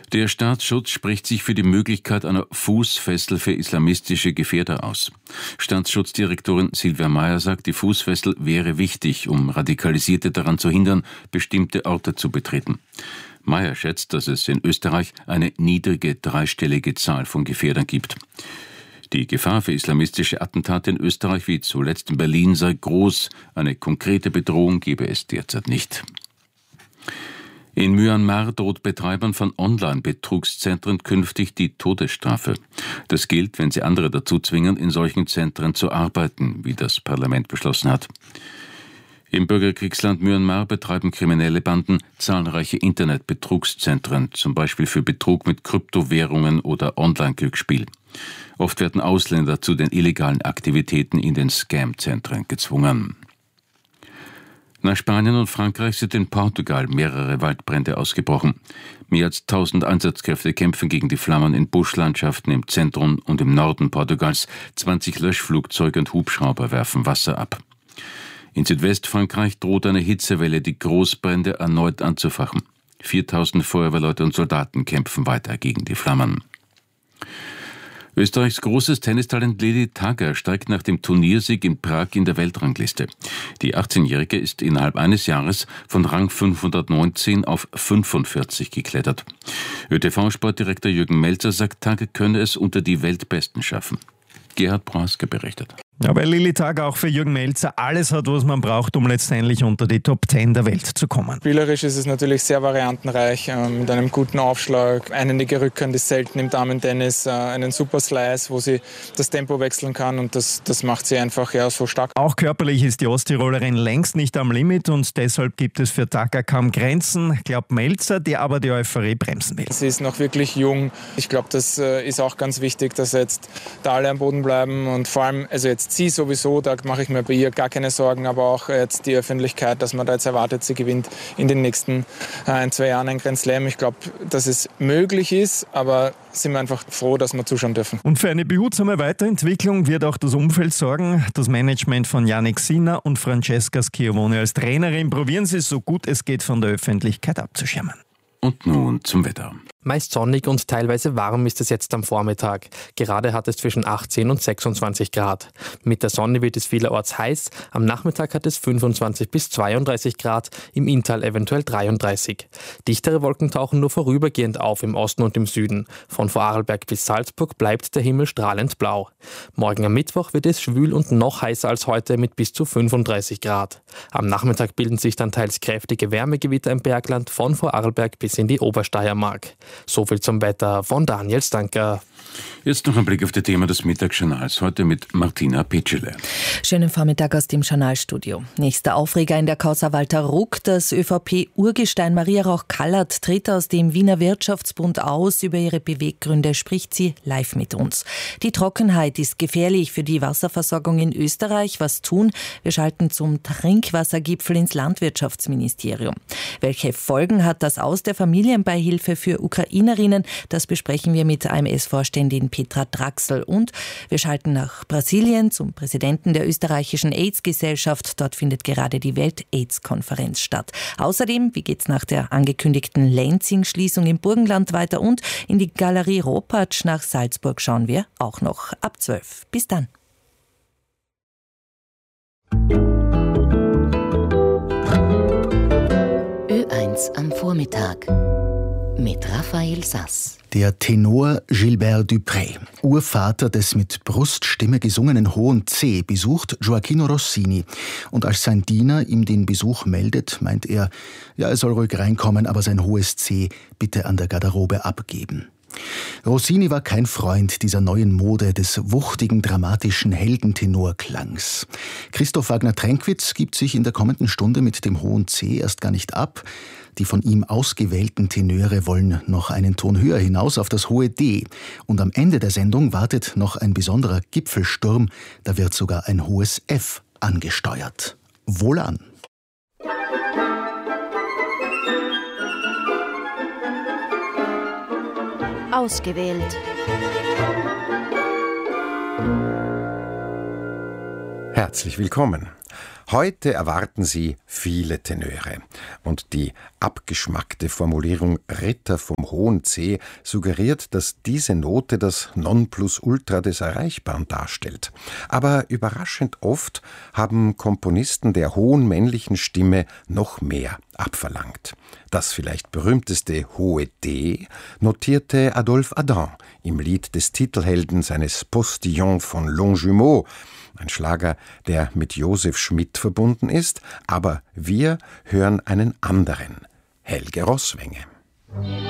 Der Staatsschutz spricht sich für die Möglichkeit einer Fußfessel für islamistische Gefährder aus. Staatsschutzdirektorin Silvia Mayer sagt, die Fußfessel wäre wichtig, um Radikalisierte daran zu hindern, bestimmte Orte zu betreten. Mayer schätzt, dass es in Österreich eine niedrige dreistellige Zahl von Gefährdern gibt. Die Gefahr für islamistische Attentate in Österreich wie zuletzt in Berlin sei groß. Eine konkrete Bedrohung gebe es derzeit nicht. In Myanmar droht Betreibern von Online-Betrugszentren künftig die Todesstrafe. Das gilt, wenn sie andere dazu zwingen, in solchen Zentren zu arbeiten, wie das Parlament beschlossen hat. Im Bürgerkriegsland Myanmar betreiben kriminelle Banden zahlreiche Internetbetrugszentren, zum Beispiel für Betrug mit Kryptowährungen oder Online-Glücksspiel. Oft werden Ausländer zu den illegalen Aktivitäten in den Scam-Zentren gezwungen. Nach Spanien und Frankreich sind in Portugal mehrere Waldbrände ausgebrochen. Mehr als 1000 Einsatzkräfte kämpfen gegen die Flammen in Buschlandschaften im Zentrum und im Norden Portugals. 20 Löschflugzeuge und Hubschrauber werfen Wasser ab. In Südwestfrankreich droht eine Hitzewelle, die Großbrände erneut anzufachen. 4000 Feuerwehrleute und Soldaten kämpfen weiter gegen die Flammen. Österreichs großes Tennistalent Lili Tagger steigt nach dem Turniersieg in Prag in der Weltrangliste. Die 18-Jährige ist innerhalb eines Jahres von Rang 519 auf 45 geklettert. ÖTV-Sportdirektor Jürgen Melzer sagt, Tagger könne es unter die Weltbesten schaffen. Gerhard Prohaske berichtet. Ja, weil Lili Tagger auch für Jürgen Melzer alles hat, was man braucht, um letztendlich unter die Top 10 der Welt zu kommen. Spielerisch ist es natürlich sehr variantenreich, mit einem guten Aufschlag, einige Rückhand ist selten im Damen-Tennis, einen super Slice, wo sie das Tempo wechseln kann und das macht sie einfach so stark. Auch körperlich ist die Osttirolerin längst nicht am Limit und deshalb gibt es für Tagger kaum Grenzen, glaubt Melzer, der aber die Euphorie bremsen will. Sie ist noch wirklich jung. Ich glaube, das ist auch ganz wichtig, dass jetzt da alle am Boden bleiben und vor allem, also jetzt sie sowieso, da mache ich mir bei ihr gar keine Sorgen, aber auch jetzt die Öffentlichkeit, dass man da jetzt erwartet, sie gewinnt in den nächsten 1-2 Jahren ein Grand Slam. Ich glaube, dass es möglich ist, aber sind wir einfach froh, dass wir zuschauen dürfen. Und für eine behutsame Weiterentwicklung wird auch das Umfeld sorgen. Das Management von Jannik Sinner und Francesca Schiavone als Trainerin probieren sie so gut es geht von der Öffentlichkeit abzuschirmen. Und nun zum Wetter. Meist sonnig und teilweise warm ist es jetzt am Vormittag. Gerade hat es zwischen 18 und 26 Grad. Mit der Sonne wird es vielerorts heiß. Am Nachmittag hat es 25 bis 32 Grad, im Inntal eventuell 33. Dichtere Wolken tauchen nur vorübergehend auf im Osten und im Süden. Von Vorarlberg bis Salzburg bleibt der Himmel strahlend blau. Morgen am Mittwoch wird es schwül und noch heißer als heute mit bis zu 35 Grad. Am Nachmittag bilden sich dann teils kräftige Wärmegewitter im Bergland von Vorarlberg bis in die Obersteiermark. So viel zum Wetter von Daniel Stanker. Jetzt noch ein Blick auf das Thema des Mittagsjournals, heute mit Martina Petschele. Schönen Vormittag aus dem Journalstudio. Nächster Aufreger in der Causa Walter Ruck. Das ÖVP-Urgestein Maria Rauch-Kallert tritt aus dem Wiener Wirtschaftsbund aus. Über ihre Beweggründe spricht sie live mit uns. Die Trockenheit ist gefährlich für die Wasserversorgung in Österreich. Was tun? Wir schalten zum Trinkwassergipfel ins Landwirtschaftsministerium. Welche Folgen hat das Aus der Familienbeihilfe für Ukrainerinnen? Das besprechen wir mit AMS-Vorständin Petra Draxl. Und wir schalten nach Brasilien zum Präsidenten der österreichischen AIDS-Gesellschaft. Dort findet gerade die Welt-AIDS-Konferenz statt. Außerdem, wie geht's nach der angekündigten Lansing-Schließung im Burgenland weiter? Und in die Galerie Ropatsch nach Salzburg schauen wir auch noch ab 12. Bis dann. Ö1 am Vormittag mit Raphael Sass. Der Tenor Gilbert Dupré, Urvater des mit Bruststimme gesungenen Hohen C, besucht Gioacchino Rossini. Und als sein Diener ihm den Besuch meldet, meint er, ja, er soll ruhig reinkommen, aber sein hohes C bitte an der Garderobe abgeben. Rossini war kein Freund dieser neuen Mode des wuchtigen, dramatischen Heldentenorklangs. Christoph Wagner-Tränkwitz gibt sich in der kommenden Stunde mit dem hohen C erst gar nicht ab. Die von ihm ausgewählten Tenöre wollen noch einen Ton höher hinaus auf das hohe D. Und am Ende der Sendung wartet noch ein besonderer Gipfelsturm. Da wird sogar ein hohes F angesteuert. Wohlan! Ausgewählt. Herzlich willkommen. Heute erwarten Sie viele Tenöre. Und die abgeschmackte Formulierung Ritter vom hohen C suggeriert, dass diese Note das Nonplusultra des Erreichbaren darstellt. Aber überraschend oft haben Komponisten der hohen männlichen Stimme noch mehr abverlangt. Das vielleicht berühmteste hohe D notierte Adolphe Adam im Lied des Titelhelden seines Postillon von Longjumeau, ein Schlager, der mit Josef Schmidt verbunden ist, aber wir hören einen anderen, Helge Roßwenge.